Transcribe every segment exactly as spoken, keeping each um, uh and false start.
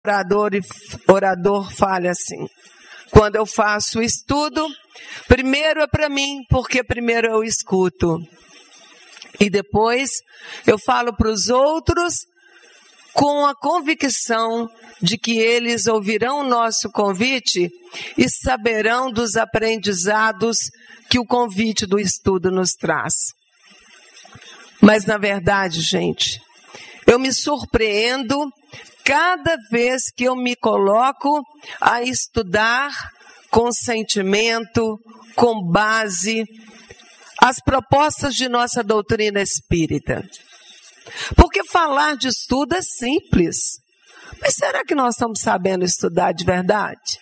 orador, e orador fale assim: quando eu faço o estudo, primeiro é para mim, porque primeiro eu escuto. E depois eu falo para os outros com a convicção de que eles ouvirão o nosso convite e saberão dos aprendizados que o convite do estudo nos traz. Mas, na verdade, gente, eu me surpreendo cada vez que eu me coloco a estudar com sentimento, com base, as propostas de nossa doutrina espírita. Porque falar de estudo é simples. Mas será que nós estamos sabendo estudar de verdade?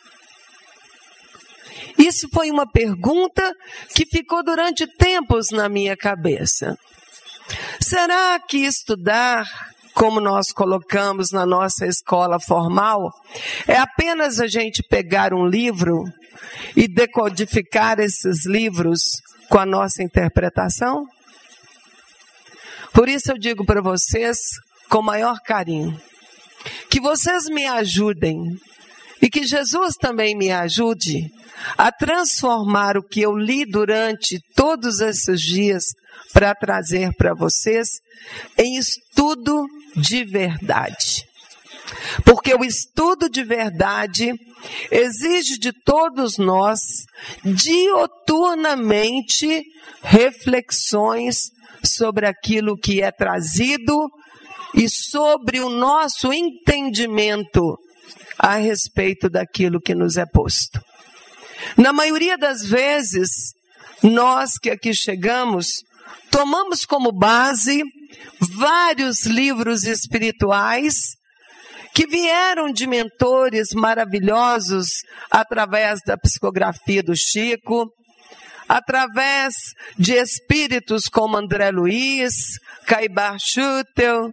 Isso foi uma pergunta que ficou durante tempos na minha cabeça. Será que estudar, como nós colocamos na nossa escola formal, é apenas a gente pegar um livro e decodificar esses livros com a nossa interpretação? Por isso eu digo para vocês, com maior carinho, que vocês me ajudem e que Jesus também me ajude a transformar o que eu li durante todos esses dias para trazer para vocês em estudo de verdade. Porque o estudo de verdade exige de todos nós dioturnamente reflexões sobre aquilo que é trazido e sobre o nosso entendimento a respeito daquilo que nos é posto. Na maioria das vezes, nós que aqui chegamos, tomamos como base vários livros espirituais que vieram de mentores maravilhosos através da psicografia do Chico, através de espíritos como André Luiz, Caibar Schutel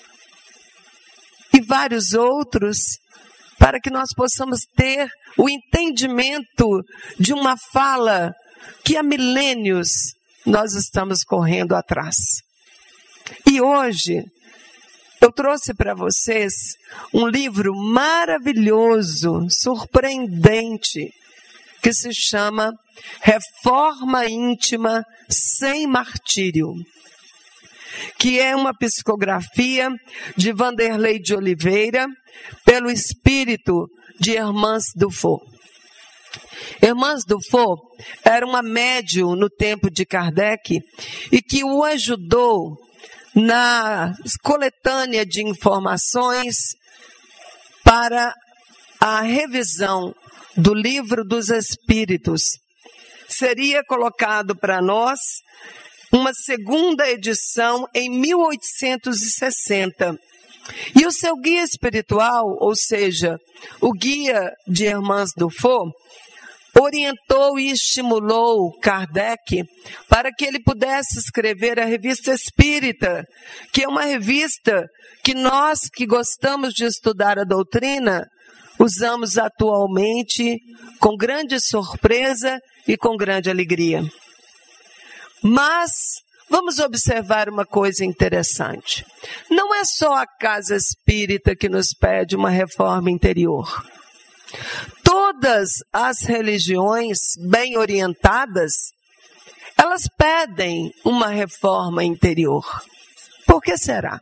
e vários outros, para que nós possamos ter o entendimento de uma fala que há milênios nós estamos correndo atrás. E hoje eu trouxe para vocês um livro maravilhoso, surpreendente, que se chama Reforma Íntima Sem Martírio, que é uma psicografia de Vanderlei de Oliveira pelo espírito de Hermance Dufour. Hermance Dufour era uma médium no tempo de Kardec e que o ajudou na coletânea de informações para a revisão do Livro dos Espíritos. Seria colocado para nós uma segunda edição em mil oitocentos e sessenta. E o seu guia espiritual, ou seja, o guia de Hermance Dufour, orientou e estimulou Kardec para que ele pudesse escrever a Revista Espírita, que é uma revista que nós que gostamos de estudar a doutrina, usamos atualmente com grande surpresa e com grande alegria. Mas vamos observar uma coisa interessante. Não é só a casa espírita que nos pede uma reforma interior. Todas as religiões bem orientadas, elas pedem uma reforma interior. Por que será?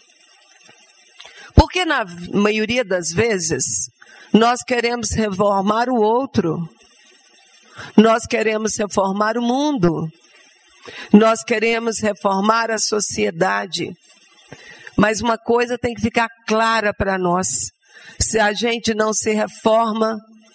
Porque na maioria das vezes, nós queremos reformar o outro. Nós queremos reformar o mundo. Nós queremos reformar a sociedade. Mas uma coisa tem que ficar clara para nós. Se a gente não se reforma,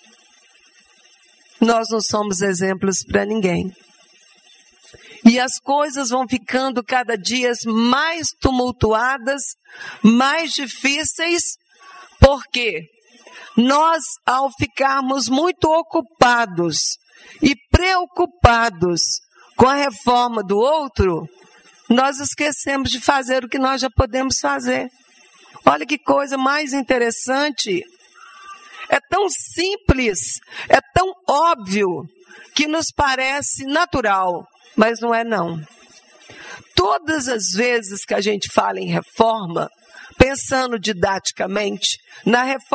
nós não somos exemplos para ninguém. E as coisas vão ficando cada dia mais tumultuadas, mais difíceis, porque nós, ao ficarmos muito ocupados e preocupados com a reforma do outro, nós esquecemos de fazer o que nós já podemos fazer. Olha que coisa mais interessante. É tão simples, é tão óbvio, que nos parece natural, mas não é não. Todas as vezes que a gente fala em reforma, pensando didaticamente na reforma